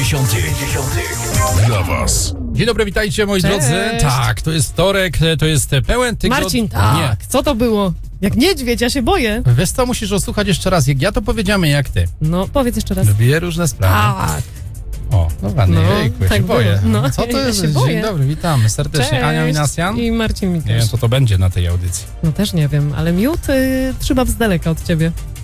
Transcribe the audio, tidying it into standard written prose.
90. Dla was. Dzień dobry, witajcie moi Cześć. drodzy. Tak, to jest wtorek, to jest pełen tygodnia. Marcin, tak. Co to było? Jak niedźwiedź, ja się boję. Wiesz co, musisz osłuchać jeszcze raz, jak ja to powiedziałem, jak ty. No, powiedz jeszcze raz. Lubię różne sprawy. Tak. O, dobra, No, jejku, ja tak się boję. było. No, Co to ja jest? się boję. Dzień dobry, witamy serdecznie. Cześć. Ania Minasjan? I Marcin Mikosz. Nie wiem, co to będzie na tej audycji. No też nie wiem, ale miód trzymam z daleka od ciebie.